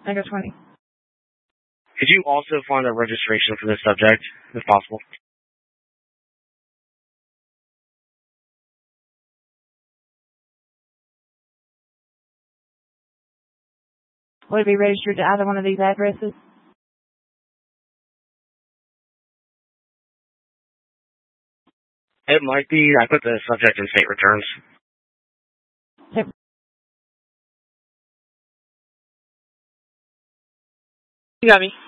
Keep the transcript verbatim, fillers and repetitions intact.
Echo twenty. Could you also find a registration for this subject, if possible? Would it be registered to either one of these addresses? It might be. I put the subject in state returns. Yep. You got me.